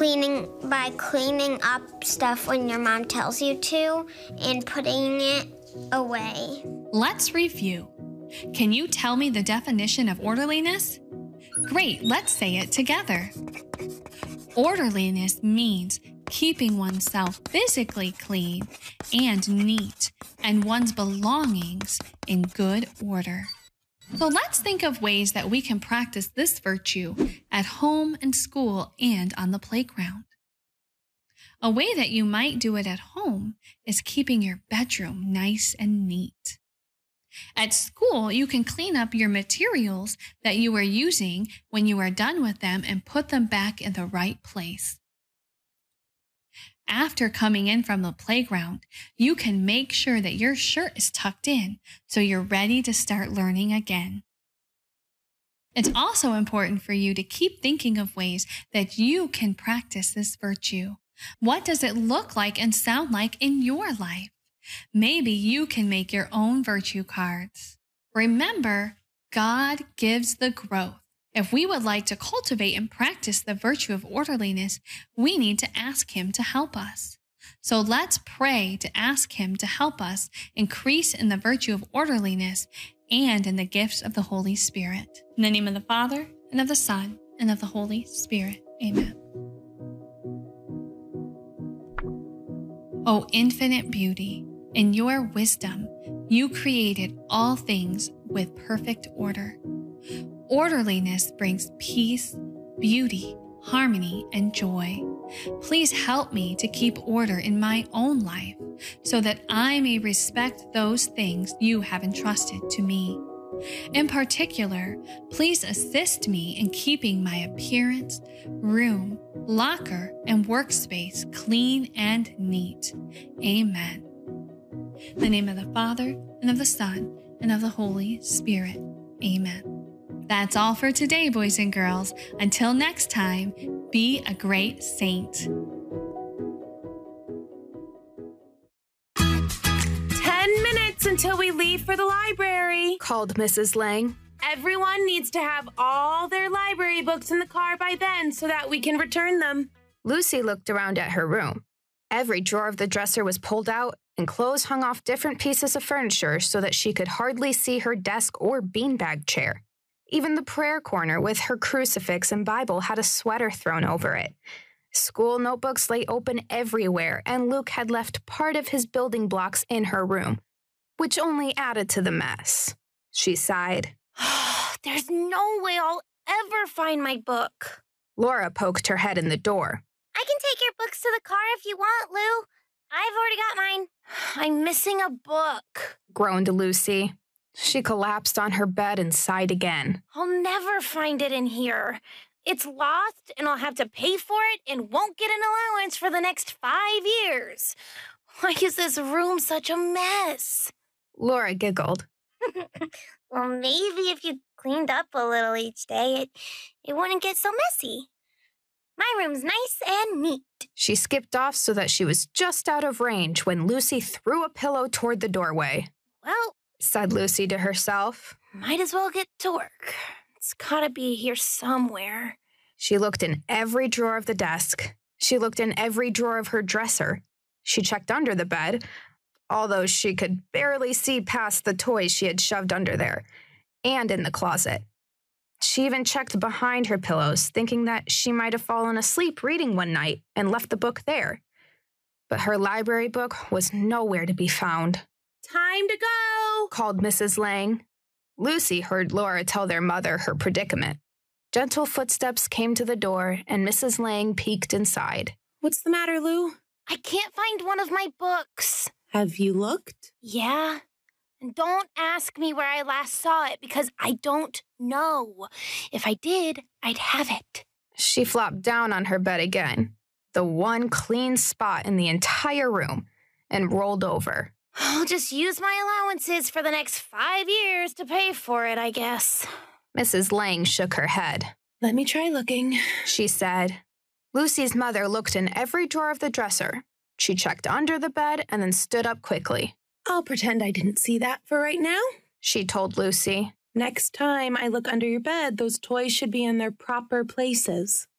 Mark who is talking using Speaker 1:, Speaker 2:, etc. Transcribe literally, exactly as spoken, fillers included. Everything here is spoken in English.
Speaker 1: cleaning by cleaning up stuff when your mom tells you to and putting it away.
Speaker 2: Let's review. Can you tell me the definition of orderliness? Great, let's say it together. Orderliness means keeping oneself physically clean and neat and one's belongings in good order. So let's think of ways that we can practice this virtue at home and school and on the playground. A way that you might do it at home is keeping your bedroom nice and neat. At school, you can clean up your materials that you are using when you are done with them and put them back in the right place. After coming in from the playground, you can make sure that your shirt is tucked in so you're ready to start learning again. It's also important for you to keep thinking of ways that you can practice this virtue. What does it look like and sound like in your life? Maybe you can make your own virtue cards. Remember, God gives the growth. If we would like to cultivate and practice the virtue of orderliness, we need to ask Him to help us. So let's pray to ask Him to help us increase in the virtue of orderliness and in the gifts of the Holy Spirit. In the name of the Father, and of the Son, and of the Holy Spirit. Amen. O infinite beauty, in your wisdom, you created all things with perfect order. Orderliness brings peace, beauty, harmony, and joy. Please help me to keep order in my own life so that I may respect those things you have entrusted to me. In particular, please assist me in keeping my appearance, room, locker, and workspace clean and neat. Amen. In the name of the Father, and of the Son, and of the Holy Spirit. Amen. That's all for today, boys and girls. Until next time, be a great saint.
Speaker 3: Ten minutes until we leave for the library,
Speaker 4: called Missus Lang.
Speaker 3: Everyone needs to have all their library books in the car by then so that we can return them.
Speaker 4: Lucy looked around at her room. Every drawer of the dresser was pulled out, and clothes hung off different pieces of furniture so that she could hardly see her desk or beanbag chair. Even the prayer corner with her crucifix and Bible had a sweater thrown over it. School notebooks lay open everywhere, and Luke had left part of his building blocks in her room, which only added to the mess. She sighed.
Speaker 5: There's no way I'll ever find my book.
Speaker 4: Laura poked her head in the door.
Speaker 5: I can take your books to the car if you want, Lou. I've already got mine. I'm missing a book,
Speaker 4: groaned Lucy. She collapsed on her bed and sighed again.
Speaker 5: I'll never find it in here. It's lost, and I'll have to pay for it and won't get an allowance for the next five years. Why is this room such a mess?
Speaker 4: Laura giggled.
Speaker 5: Well, maybe if you cleaned up a little each day, it, it wouldn't get so messy. My room's nice and neat.
Speaker 4: She skipped off so that she was just out of range when Lucy threw a pillow toward the doorway.
Speaker 5: Well,
Speaker 4: said Lucy to herself,
Speaker 5: might as well get to work. It's gotta be here somewhere.
Speaker 4: She looked in every drawer of the desk. She looked in every drawer of her dresser. She checked under the bed, although she could barely see past the toys she had shoved under there, and in the closet. She even checked behind her pillows, thinking that she might have fallen asleep reading one night and left the book there. But her library book was nowhere to be found.
Speaker 3: Time to go,
Speaker 4: called Missus Lang. Lucy heard Laura tell their mother her predicament. Gentle footsteps came to the door, and Missus Lang peeked inside.
Speaker 3: What's the matter, Lou?
Speaker 5: I can't find one of my books.
Speaker 3: Have you looked?
Speaker 5: Yeah. And don't ask me where I last saw it, because I don't know. If I did, I'd have it.
Speaker 4: She flopped down on her bed again, the one clean spot in the entire room, and rolled over.
Speaker 5: I'll just use my allowances for the next five years to pay for it, I guess.
Speaker 4: Missus Lang shook her head.
Speaker 3: Let me try looking,
Speaker 4: she said. Lucy's mother looked in every drawer of the dresser. She checked under the bed and then stood up quickly.
Speaker 3: I'll pretend I didn't see that for right now,
Speaker 4: she told Lucy.
Speaker 3: Next time I look under your bed, those toys should be in their proper places.